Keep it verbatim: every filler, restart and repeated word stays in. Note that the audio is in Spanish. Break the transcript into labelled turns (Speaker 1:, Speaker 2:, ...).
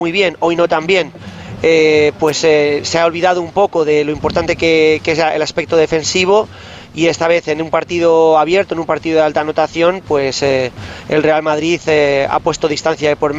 Speaker 1: muy bien, hoy no tan bien, eh, pues eh, se ha olvidado un poco de lo importante que, que es el aspecto defensivo, y esta vez en un partido abierto, en un partido de alta anotación, pues eh, el Real Madrid eh, ha puesto distancia de por medio.